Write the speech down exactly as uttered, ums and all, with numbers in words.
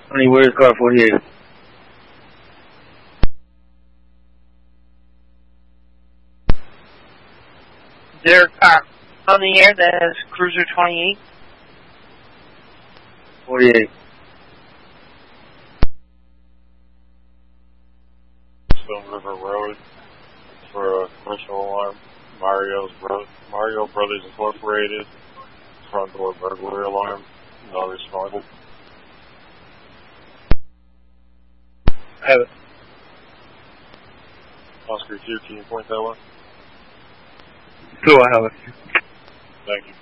Honey, where's car forty-eight? There car on the air, that is Cruiser twenty-eight. forty-eight. Stone River Road for a commercial alarm. Mario's Bro- Mario Brothers Incorporated. Front door burglary alarm. No responded. I have it. Oscar two, can you point that one? Two, I have it. Thank you.